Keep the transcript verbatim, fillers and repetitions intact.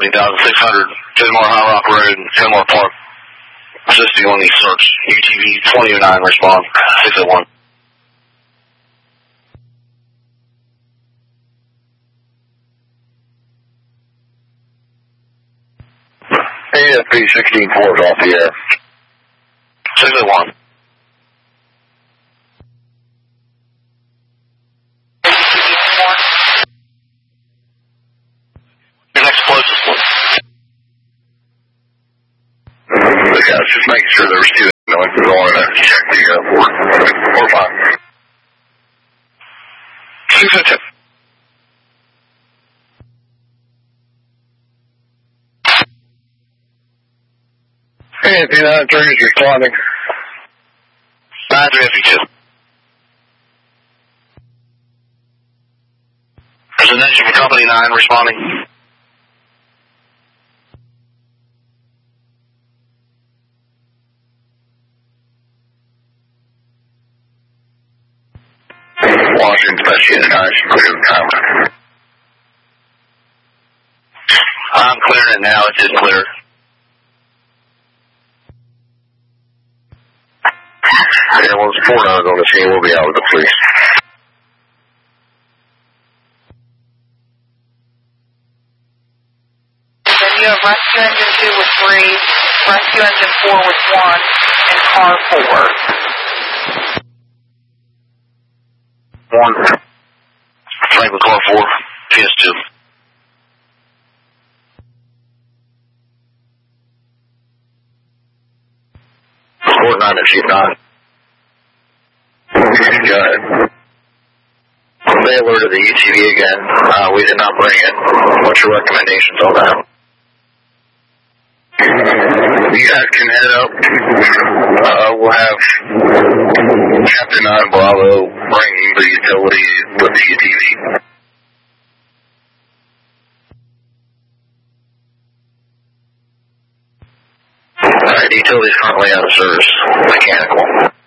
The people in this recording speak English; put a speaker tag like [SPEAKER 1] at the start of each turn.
[SPEAKER 1] seventeen thousand six hundred, Fenimore High Rock Road, Fenimore Park. Assisting on the search. U T V twenty oh nine, respond. six oh one.
[SPEAKER 2] A F B sixteen four is off the air.
[SPEAKER 1] six oh one. Your next closest one.
[SPEAKER 2] Yeah, I was just making sure there was two noises on it. I checked the uh, four, four five.
[SPEAKER 1] six oh two.
[SPEAKER 2] Hey, if you're not turning, you're responding.
[SPEAKER 1] nine three fifty-two. There's an engine for Company nine responding.
[SPEAKER 2] Washington, Special Unit nine, clear the timer.
[SPEAKER 1] I'm clearing it now. It is clear.
[SPEAKER 2] Yeah, well, it's four nines on the scene. We'll be out with the police.
[SPEAKER 3] Then you have rescue engine two with three, rescue engine four with one, and car four.
[SPEAKER 1] One. Franklin car four, P S two.
[SPEAKER 2] Four nine if she's not. Go ahead. They alerted the U T V again. Uh, we did not bring it. What's your recommendations on that? You guys can head up. Uh, we'll have Captain nine Bravo bring the utility with the U T V. Alright, the utility is currently out of service. Mechanical.